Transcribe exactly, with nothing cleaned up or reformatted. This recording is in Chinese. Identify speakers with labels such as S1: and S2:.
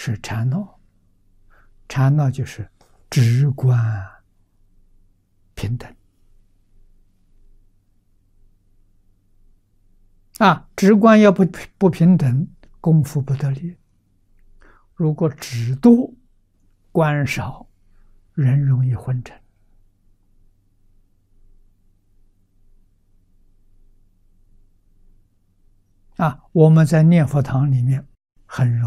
S1: 是禅闹，禅闹就是直观平等啊，直观要不不平等，功夫不得力。如果直多，观少，人容易昏沉啊。我们在念佛堂里面很容易